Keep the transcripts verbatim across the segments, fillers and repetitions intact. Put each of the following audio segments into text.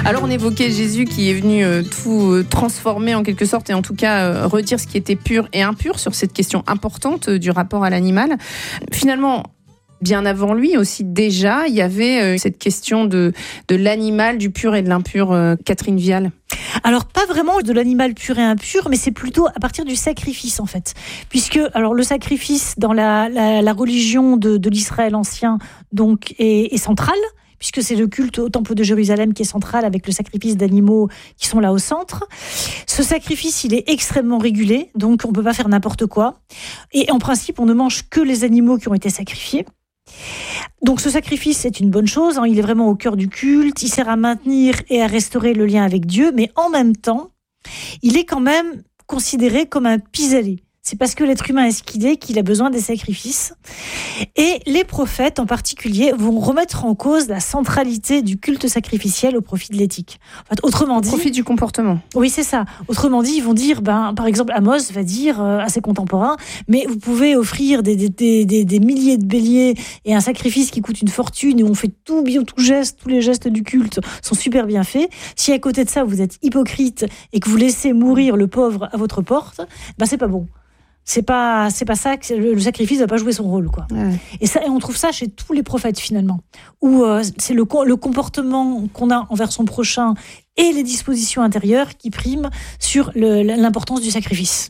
Alors on évoquait Jésus qui est venu euh, tout euh, transformer en quelque sorte et en tout cas euh, redire ce qui était pur et impur sur cette question importante euh, du rapport à l'animal. Finalement, bien avant lui aussi déjà, il y avait euh, cette question de, de l'animal, du pur et de l'impur. euh, Catherine Vial. Alors, pas vraiment de l'animal pur et impur, mais c'est plutôt à partir du sacrifice, en fait. Puisque, alors, le sacrifice dans la, la, la religion de, de l'Israël ancien, donc, est, est central, puisque c'est le culte au temple de Jérusalem qui est central, avec le sacrifice d'animaux qui sont là au centre. Ce sacrifice, il est extrêmement régulé, donc on ne peut pas faire n'importe quoi. Et en principe, on ne mange que les animaux qui ont été sacrifiés. Donc ce sacrifice, c'est une bonne chose, hein, il est vraiment au cœur du culte, il sert à maintenir et à restaurer le lien avec Dieu, mais en même temps, il est quand même considéré comme un pis-aller. C'est parce que l'être humain est ce qu'il est qu'il a besoin des sacrifices. Et les prophètes, en particulier, vont remettre en cause la centralité du culte sacrificiel au profit de l'éthique. En fait, autrement dit... Au profit du comportement. Oui, c'est ça. Autrement dit, ils vont dire, ben, par exemple, Amos va dire euh, à ses contemporains, mais vous pouvez offrir des, des, des, des, des milliers de béliers et un sacrifice qui coûte une fortune et où on fait tout bien, tout geste, tous les gestes du culte sont super bien faits. Si à côté de ça, vous êtes hypocrite et que vous laissez mourir le pauvre à votre porte, ben, c'est pas bon. C'est pas, c'est pas ça, que le, le sacrifice ne va pas jouer son rôle, quoi. Ouais. Et, ça, et on trouve ça chez tous les prophètes, finalement, où euh, c'est le, le comportement qu'on a envers son prochain et les dispositions intérieures qui priment sur le, l'importance du sacrifice.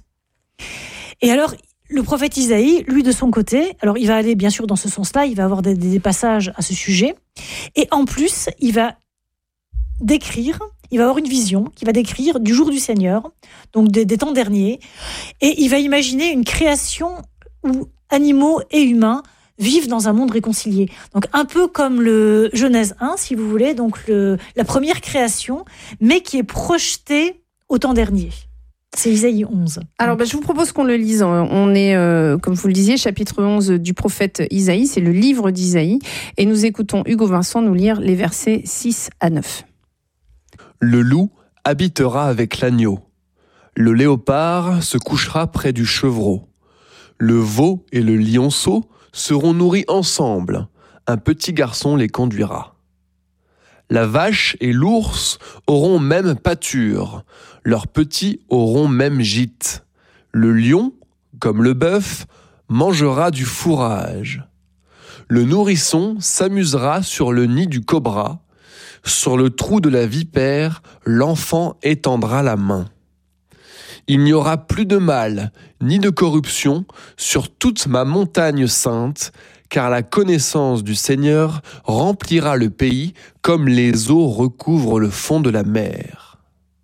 Et alors, le prophète Isaïe, lui, de son côté, alors il va aller, bien sûr, dans ce sens-là, il va avoir des, des passages à ce sujet, et en plus, il va décrire... Il va avoir une vision qui va décrire du jour du Seigneur, donc des, des temps derniers, et il va imaginer une création où animaux et humains vivent dans un monde réconcilié. Donc un peu comme le Genèse un, si vous voulez, donc le, la première création, mais qui est projetée au temps dernier. C'est Isaïe onze. Alors, bah, je vous propose qu'on le lise. On est, euh, comme vous le disiez, chapitre onze du prophète Isaïe, c'est le livre d'Isaïe, et nous écoutons Hugo Vincent nous lire les versets six à neuf. Le loup habitera avec l'agneau. Le léopard se couchera près du chevreau. Le veau et le lionceau seront nourris ensemble. Un petit garçon les conduira. La vache et l'ours auront même pâture. Leurs petits auront même gîte. Le lion, comme le bœuf, mangera du fourrage. Le nourrisson s'amusera sur le nid du cobra. Sur le trou de la vipère, l'enfant étendra la main. Il n'y aura plus de mal, ni de corruption, sur toute ma montagne sainte, car la connaissance du Seigneur remplira le pays comme les eaux recouvrent le fond de la mer.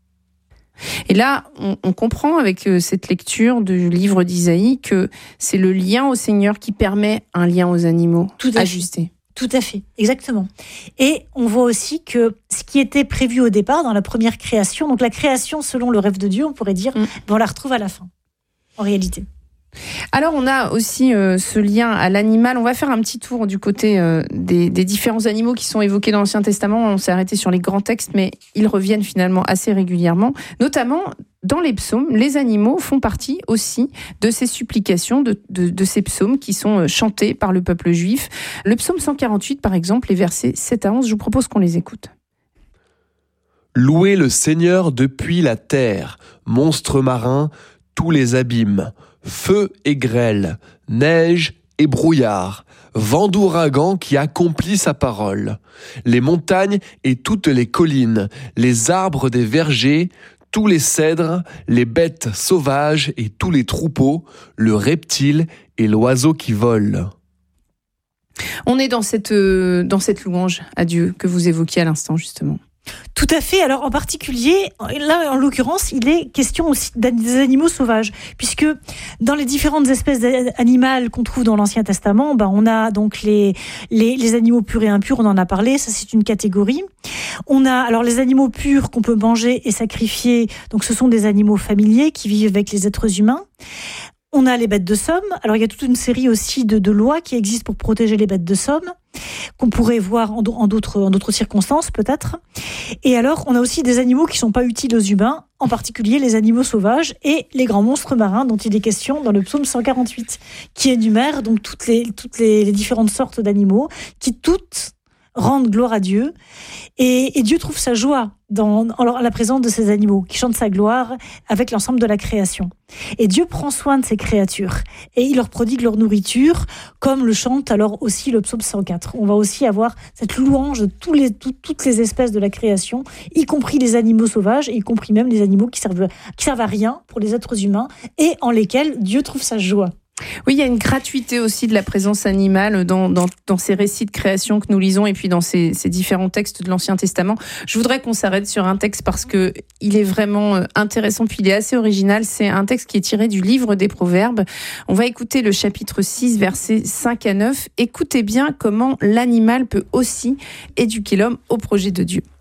Et là, on, on comprend avec cette lecture du livre d'Isaïe que c'est le lien au Seigneur qui permet un lien aux animaux Tout à ajusté. Fait. Tout à fait, exactement. Et on voit aussi que ce qui était prévu au départ dans la première création, donc la création selon le rêve de Dieu, on pourrait dire, mmh. ben on la retrouve à la fin, en réalité. Alors on a aussi euh, ce lien à l'animal. On va faire un petit tour du côté euh, des, des différents animaux qui sont évoqués dans l'Ancien Testament. On s'est arrêté sur les grands textes, mais ils reviennent finalement assez régulièrement, notamment dans les psaumes. Les animaux font partie aussi de ces supplications, de, de, de ces psaumes qui sont chantés par le peuple juif. Le psaume cent quarante-huit, par exemple, les versets sept à onze, je vous propose qu'on les écoute. Louez le Seigneur depuis la terre, monstres marins, tous les abîmes, feu et grêle, neige et brouillard, vent d'ouragan qui accomplit sa parole, les montagnes et toutes les collines, les arbres des vergers, tous les cèdres, les bêtes sauvages et tous les troupeaux, le reptile et l'oiseau qui vole. On est dans cette, euh, dans cette louange à Dieu que vous évoquiez à l'instant, justement. Tout à fait. Alors en particulier, là en l'occurrence, il est question aussi des animaux sauvages, puisque dans les différentes espèces animales qu'on trouve dans l'Ancien Testament, ben on a donc les, les les animaux purs et impurs, on en a parlé, ça c'est une catégorie. On a alors les animaux purs qu'on peut manger et sacrifier, donc ce sont des animaux familiers qui vivent avec les êtres humains. On a les bêtes de somme. Alors, il y a toute une série aussi de, de lois qui existent pour protéger les bêtes de somme, qu'on pourrait voir en, en, d'autres, en d'autres circonstances, peut-être. Et alors, on a aussi des animaux qui ne sont pas utiles aux humains, en particulier les animaux sauvages et les grands monstres marins dont il est question dans le psaume cent quarante-huit, qui énumère donc toutes les, toutes les, les différentes sortes d'animaux qui toutes rendent gloire à Dieu. Et, et Dieu trouve sa joie dans, dans la présence de ces animaux qui chantent sa gloire avec l'ensemble de la création. Et Dieu prend soin de ces créatures et il leur prodigue leur nourriture, comme le chante alors aussi le psaume cent quatre. On va aussi avoir cette louange de tous les, tout, toutes les espèces de la création, y compris les animaux sauvages, y compris même les animaux qui servent, qui servent à rien pour les êtres humains et en lesquels Dieu trouve sa joie. Oui, il y a une gratuité aussi de la présence animale dans, dans, dans ces récits de création que nous lisons et puis dans ces, ces différents textes de l'Ancien Testament. Je voudrais qu'on s'arrête sur un texte parce que il est vraiment intéressant puis il est assez original. C'est un texte qui est tiré du livre des Proverbes. On va écouter le chapitre six, versets cinq à neuf. Écoutez bien comment l'animal peut aussi éduquer l'homme au projet de Dieu.